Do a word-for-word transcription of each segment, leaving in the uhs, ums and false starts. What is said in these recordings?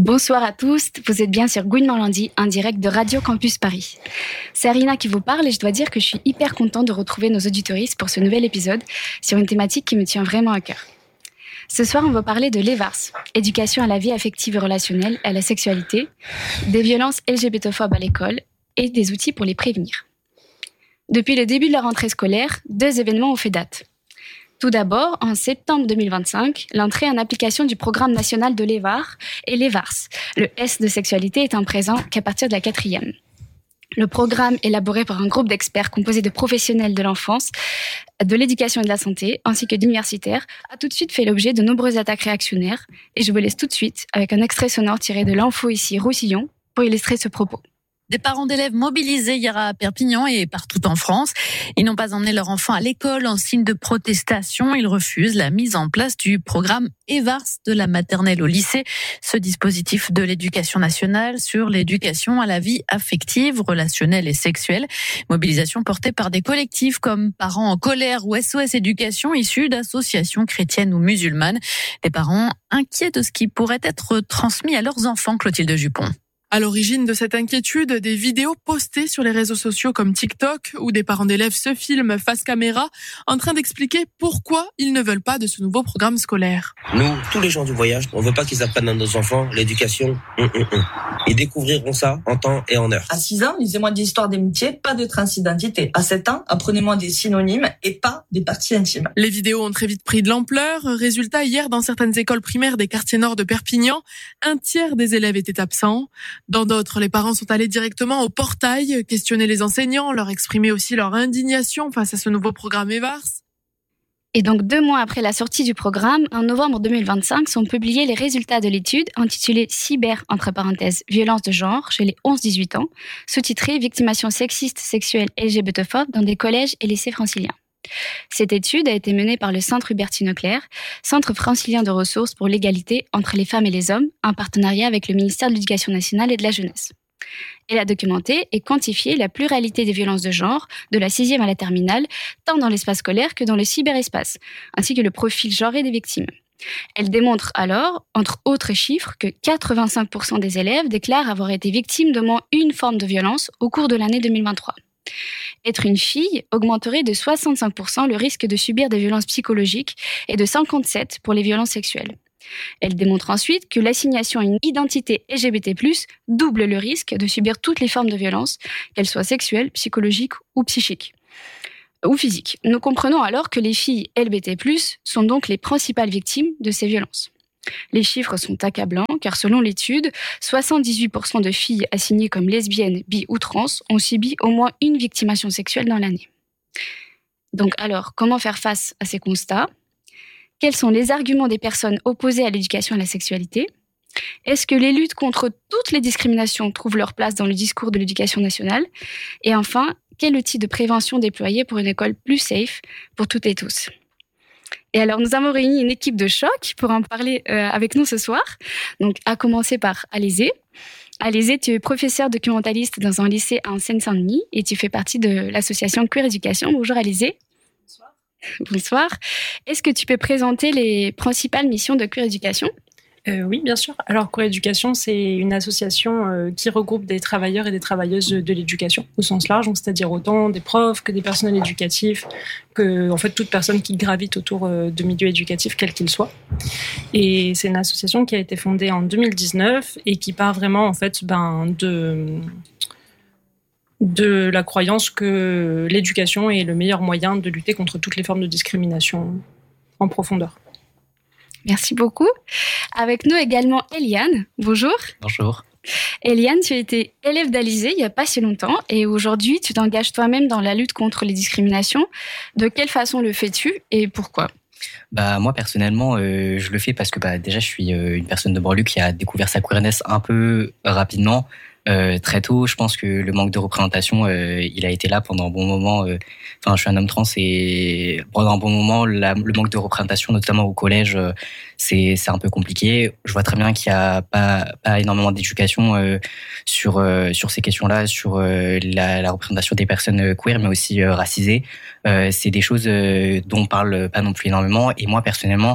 Bonsoir à tous, vous êtes bien sur Gouin Morlandi, un direct de Radio Campus Paris. C'est Arina qui vous parle et je dois dire que je suis hyper contente de retrouver nos auditoristes pour ce nouvel épisode sur une thématique qui me tient vraiment à cœur. Ce soir, on va parler de l'E V A R S, éducation à la vie affective et relationnelle, à la sexualité, des violences L G B T-phobes à l'école et des outils pour les prévenir. Depuis le début de la rentrée scolaire, deux événements ont fait date. Tout d'abord, en septembre deux mille vingt-cinq, l'entrée en application du programme national de l'E V A R et l'E V A R S, le S de sexualité étant présent qu'à partir de la quatrième. Le programme, élaboré par un groupe d'experts composé de professionnels de l'enfance, de l'éducation et de la santé, ainsi que d'universitaires, a tout de suite fait l'objet de nombreuses attaques réactionnaires. Et je vous laisse tout de suite avec un extrait sonore tiré de l'Info ici Roussillon pour illustrer ce propos. Des parents d'élèves mobilisés hier à Perpignan et partout en France. Ils n'ont pas emmené leur enfant à l'école en signe de protestation. Ils refusent la mise en place du programme E V A R S de la maternelle au lycée. Ce dispositif de l'éducation nationale sur l'éducation à la vie affective, relationnelle et sexuelle. Mobilisation portée par des collectifs comme Parents en colère ou S O S Éducation issus d'associations chrétiennes ou musulmanes. Les parents inquiets de ce qui pourrait être transmis à leurs enfants, Clotilde Jupon. À l'origine de cette inquiétude, des vidéos postées sur les réseaux sociaux comme TikTok où des parents d'élèves se filment face caméra en train d'expliquer pourquoi ils ne veulent pas de ce nouveau programme scolaire. Nous, tous les gens du voyage, on veut pas qu'ils apprennent à nos enfants l'éducation. Hum, hum, hum. Ils découvriront ça en temps et en heure. À six ans, lisez-moi des histoires d'amitié, pas de transidentité. À sept ans, apprenez-moi des synonymes et pas des parties intimes. Les vidéos ont très vite pris de l'ampleur. Résultat, hier, dans certaines écoles primaires des quartiers nord de Perpignan, un tiers des élèves étaient absents. Dans d'autres, les parents sont allés directement au portail, questionner les enseignants, leur exprimer aussi leur indignation face à ce nouveau programme E V A R S. Et donc, deux mois après la sortie du programme, en novembre deux mille vingt-cinq, sont publiés les résultats de l'étude intitulée Cyber, entre parenthèses, violence de genre chez les onze dix-huit ans, sous-titrée Victimation sexiste, sexuelle et L G B T-phobe dans des collèges et lycées franciliens. Cette étude a été menée par le Centre Hubertine-Auclair, Centre francilien de ressources pour l'égalité entre les femmes et les hommes, en partenariat avec le ministère de l'Éducation nationale et de la jeunesse. Elle a documenté et quantifié la pluralité des violences de genre de la sixième à la terminale, tant dans l'espace scolaire que dans le cyberespace, ainsi que le profil genré des victimes. Elle démontre alors, entre autres chiffres, que quatre-vingt-cinq pour cent des élèves déclarent avoir été victimes d'au moins une forme de violence au cours de l'année deux mille vingt-trois. Être une fille augmenterait de soixante-cinq pour cent le risque de subir des violences psychologiques et de cinquante-sept pour cent pour les violences sexuelles. Elle démontre ensuite que l'assignation à une identité L G B T plus, double le risque de subir toutes les formes de violence, qu'elles soient sexuelles, psychologiques ou psychiques, ou physiques. Nous comprenons alors que les filles L G B T plus, sont donc les principales victimes de ces violences. Les chiffres sont accablants car selon l'étude, soixante-dix-huit pour cent de filles assignées comme lesbiennes, bi ou trans ont subi au moins une victimation sexuelle dans l'année. Donc alors, comment faire face à ces constats ? Quels sont les arguments des personnes opposées à l'éducation à la sexualité ? Est-ce que les luttes contre toutes les discriminations trouvent leur place dans le discours de l'éducation nationale ? Et enfin, quel outil de prévention déployer pour une école plus safe pour toutes et tous ? Et alors, nous avons réuni une équipe de choc pour en parler euh, avec nous ce soir. Donc, à commencer par Alizé. Alizé, tu es professeur documentaliste dans un lycée en Seine-Saint-Denis et tu fais partie de l'association Queer Éducation. Bonjour Alizé. Bonsoir. Bonsoir. Est-ce que tu peux présenter les principales missions de Queer Éducation ? Euh, oui, bien sûr. Alors, Queer Éducation, c'est une association euh, qui regroupe des travailleurs et des travailleuses de l'éducation au sens large, donc c'est-à-dire autant des profs que des personnels éducatifs, que en fait toute personne qui gravite autour euh, de milieux éducatifs, quels qu'ils soient. Et c'est une association qui a été fondée en deux mille dix-neuf et qui part vraiment en fait ben de de la croyance que l'éducation est le meilleur moyen de lutter contre toutes les formes de discrimination en profondeur. Merci beaucoup. Avec nous également Eliane. Bonjour. Bonjour. Eliane, tu as été élève d'Alizé il n'y a pas si longtemps et aujourd'hui, tu t'engages toi-même dans la lutte contre les discriminations. De quelle façon le fais-tu et pourquoi ? Bah moi personnellement, euh, je le fais parce que bah déjà je suis euh, une personne de banlieue qui a découvert sa queerness un peu rapidement. Euh, très tôt, je pense que le manque de représentation, euh, il a été là pendant un bon moment. Euh, enfin, je suis un homme trans et pendant un bon moment, la, le manque de représentation, notamment au collège, euh, c'est c'est un peu compliqué. Je vois très bien qu'il y a pas pas énormément d'éducation euh, sur euh, sur ces questions-là, sur euh, la, la représentation des personnes queer, mais aussi euh, racisées. Euh, c'est des choses euh, dont on parle pas non plus énormément. Et moi, personnellement,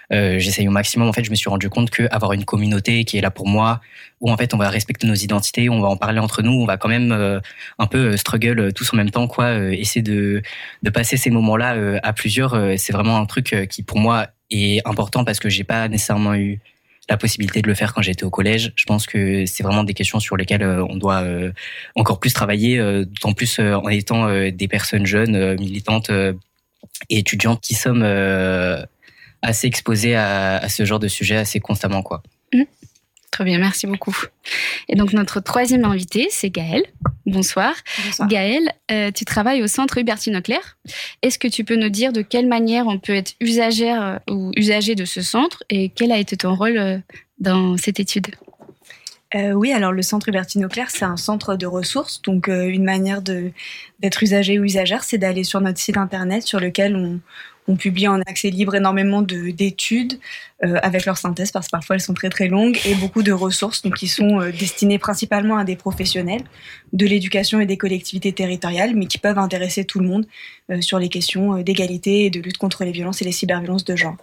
euh, j'essaye au maximum. En fait, je me suis rendu compte que avoir une communauté qui est là pour moi, où en fait on va respecter nos identités, on va en parler entre nous, on va quand même euh, un peu euh, struggle euh, tous en même temps, quoi. Euh, essayer de de passer ces moments-là euh, à plusieurs, euh, c'est vraiment un truc euh, qui pour moi est important parce que j'ai pas nécessairement eu la possibilité de le faire quand j'étais au collège. Je pense que c'est vraiment des questions sur lesquelles euh, on doit euh, encore plus travailler, euh, d'autant plus euh, en étant euh, des personnes jeunes, euh, militantes euh, et étudiantes qui sommes euh, assez exposées à, à ce genre de sujet assez constamment, quoi. Mmh. Très bien, merci beaucoup. Et donc notre troisième invité, c'est Gaëlle. Bonsoir. Bonsoir. Gaëlle, euh, tu travailles au centre Hubertine Auclair. Est-ce que tu peux nous dire de quelle manière on peut être usagère ou usager de ce centre et quel a été ton rôle euh, dans cette étude ? Euh, oui, alors le centre Hubertine Auclair, c'est un centre de ressources. Donc, euh, une manière de, d'être usager ou usagère, c'est d'aller sur notre site internet sur lequel on, on publie en accès libre énormément de, d'études euh, avec leur synthèse, parce que parfois elles sont très très longues, et beaucoup de ressources donc, qui sont euh, destinées principalement à des professionnels de l'éducation et des collectivités territoriales, mais qui peuvent intéresser tout le monde euh, sur les questions d'égalité et de lutte contre les violences et les cyberviolences de genre.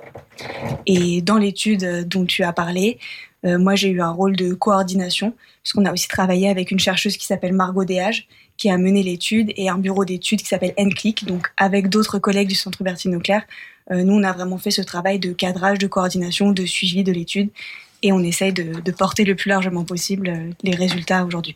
Et dans l'étude dont tu as parlé, Euh, moi, j'ai eu un rôle de coordination, puisqu'on a aussi travaillé avec une chercheuse qui s'appelle Margot Déage, qui a mené l'étude, et un bureau d'études qui s'appelle N C L I C. Donc, avec d'autres collègues du Centre Hubertine Auclair, euh, nous, on a vraiment fait ce travail de cadrage, de coordination, de suivi de l'étude, et on essaye de, de porter le plus largement possible euh, les résultats aujourd'hui.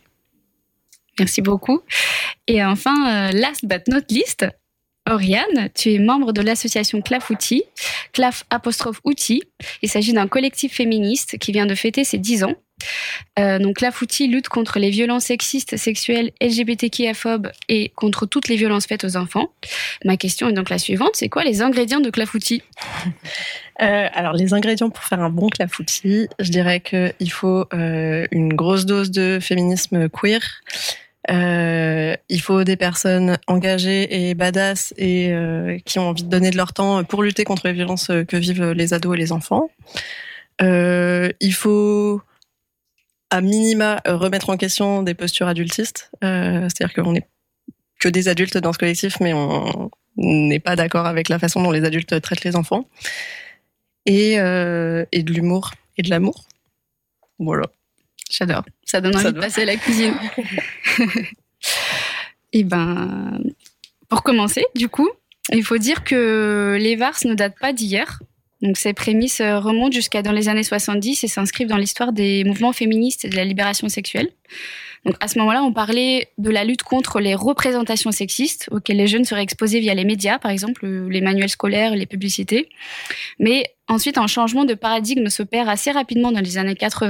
Merci beaucoup. Et enfin, euh, last but not least, Oriane, tu es membre de l'association CLAF Outils, CLAF apostrophe Outils. Il s'agit d'un collectif féministe qui vient de fêter ses dix ans. Euh, donc CLAF Outils lutte contre les violences sexistes, sexuelles, L G B T Q I A-phobes et contre toutes les violences faites aux enfants. Ma question est donc la suivante, c'est quoi les ingrédients de CLAF Outils ? Euh, alors, les ingrédients pour faire un bon CLAF Outils, je dirais qu'il faut euh, une grosse dose de féminisme queer. Euh, il faut des personnes engagées et badass et euh, qui ont envie de donner de leur temps pour lutter contre les violences que vivent les ados et les enfants. Euh, il faut à minima remettre en question des postures adultistes, euh, c'est-à-dire qu'on n'est que des adultes dans ce collectif, mais on n'est pas d'accord avec la façon dont les adultes traitent les enfants. Et, euh, et de l'humour et de l'amour. Voilà. J'adore. Ça donne envie Ça de passer à la cuisine. Et ben, pour commencer, du coup, il faut dire que les V A R S ne datent pas d'hier. Donc, ces prémices remontent jusqu'à dans les années soixante-dix et s'inscrivent dans l'histoire des mouvements féministes et de la libération sexuelle. Donc, à ce moment-là, on parlait de la lutte contre les représentations sexistes auxquelles les jeunes seraient exposés via les médias, par exemple, les manuels scolaires, les publicités. Mais ensuite, un changement de paradigme s'opère assez rapidement dans les années quatre-vingts.